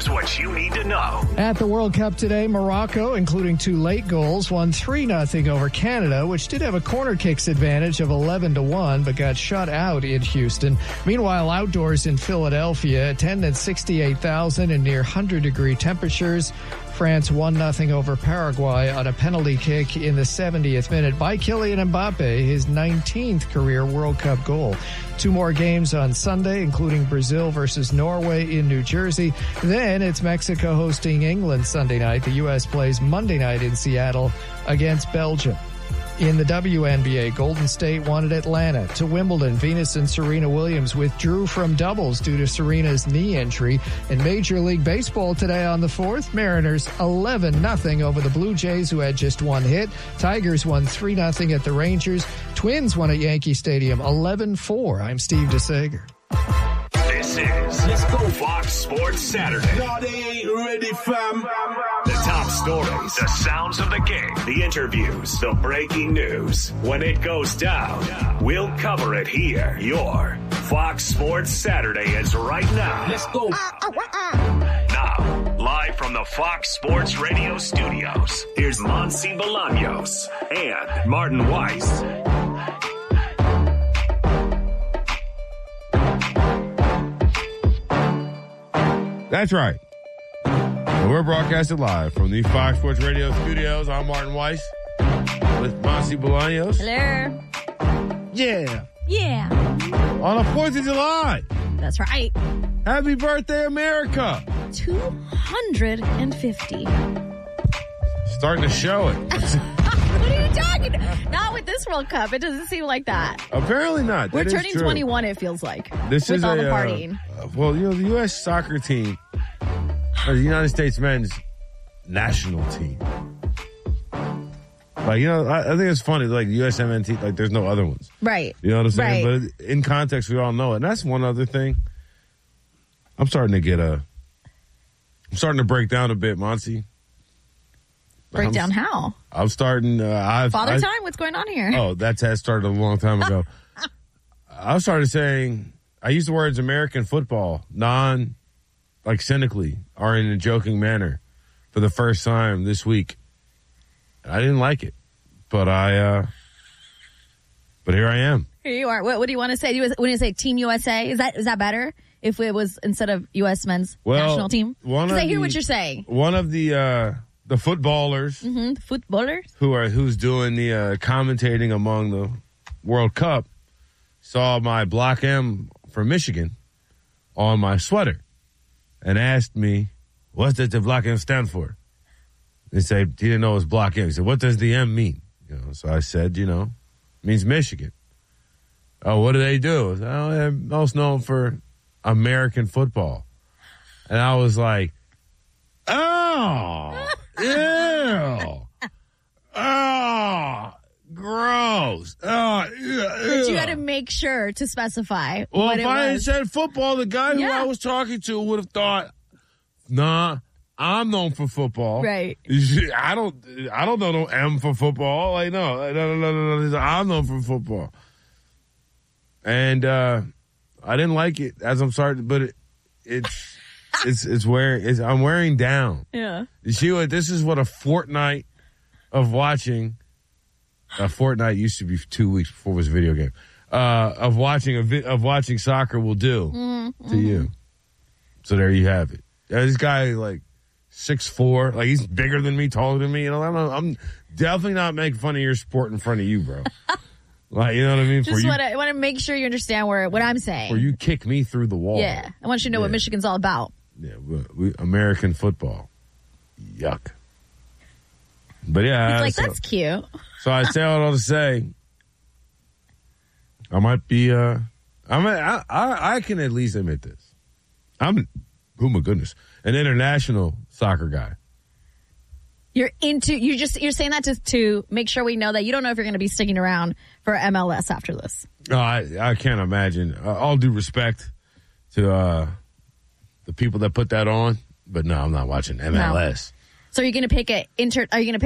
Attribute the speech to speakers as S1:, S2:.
S1: Here's what you need to know.
S2: At the World Cup today, Morocco, including 2 late goals, won 3-0 over Canada, which did have a corner kicks advantage of 11-1, but got shut out in Houston. Meanwhile, outdoors in Philadelphia, attendance 68,000 and near 100-degree temperatures. France 1-0 over Paraguay on a penalty kick in the 70th minute by Kylian Mbappe, his 19th career World Cup goal. 2 more games on Sunday, including Brazil versus Norway in New Jersey. Then it's Mexico hosting England Sunday night. The U.S. plays Monday night in Seattle against Belgium. In the WNBA, Golden State won at Atlanta. To Wimbledon, Venus and Serena Williams withdrew from doubles due to Serena's knee injury. In Major League Baseball today on the 4th, Mariners 11-0 over the Blue Jays, who had just 1 hit. Tigers won 3-0 at the Rangers. Twins won at Yankee Stadium 11-4. I'm Steve DeSager.
S1: This is Let's Go Fox Sports Saturday.
S3: No, they ain't ready, fam.
S1: The top stories, the sounds of the game, the interviews, the breaking news. When it goes down, we'll cover it here. Your Fox Sports Saturday is right now.
S3: Let's go.
S1: Now, live from the Fox Sports Radio studios, here's Monsi Bolaños and Martin Weiss.
S4: That's right. And we're broadcasting live from the Fox Sports Radio studios. I'm Martin Weiss with Monsi Bolaños.
S5: Hello.
S4: Yeah.
S5: Yeah.
S4: On the 4th of July.
S5: That's right.
S4: Happy birthday, America.
S5: 250.
S4: Starting to show it.
S5: What are you talking about? Not with this World Cup. It doesn't seem like that.
S4: Apparently not.
S5: We're
S4: That is
S5: turning
S4: true.
S5: 21, it feels like.
S4: This
S5: with
S4: is
S5: all the partying.
S4: Well, you know, the U.S. soccer team, or the United States men's national team. Like, you know, I think it's funny, like USMNT, like there's no other ones.
S5: Right.
S4: You know what I'm saying?
S5: Right.
S4: But in context, we all know it. And that's one other thing. I'm starting to break down a bit, Monty.
S5: Break down how?
S4: I'm starting,
S5: Father time? What's going on here?
S4: Oh, that test started a long time ago. I started saying, I use the words American football, cynically, or in a joking manner for the first time this week. I didn't like it, but here I am.
S5: Here you are. What do you want to say? When you say Team USA, is that better? If it was instead of U.S. men's national team? Because I hear what you're saying.
S4: One of the footballers, who's doing the commentating among the World Cup, saw my Block M for Michigan on my sweater and asked me, what does the Block M stand for? He said, he didn't know it was Block M. He said, what does the M mean? You know, so I said, it means Michigan. Oh, what do they do? They're most known for American football. And I was like, oh, ew. Oh, gross. Oh,
S5: But you had to make sure to specify what it was.
S4: Well, if I had said football, the guy who I was talking to would have thought, nah, I'm known for football.
S5: Right.
S4: I don't know no M for football. Like, no. I'm known for football. And I didn't like it, as I'm sorry, but I'm wearing down.
S5: Yeah.
S4: You see what, this is what a fortnight of watching, a fortnight used to be 2 weeks before it was a video game, of watching soccer will do to you. So there you have it. This guy, like, 6'4", like he's bigger than me, taller than me. I'm definitely not making fun of your sport in front of you, bro. Like, you know what I mean?
S5: I want to make sure you understand what I'm saying.
S4: Or you kick me through the wall.
S5: Yeah. I want you to know what Michigan's all about.
S4: Yeah, American football. Yuck. But yeah.
S5: It's that's cute.
S4: So I say all to say, I might be, I can at least admit this. Oh my goodness, an international soccer guy.
S5: You're saying that to make sure we know that you don't know if you're going to be sticking around for MLS after this.
S4: No, I can't imagine. All due respect to the people that put that on, but no, I'm not watching MLS.
S5: No. So are you going to pick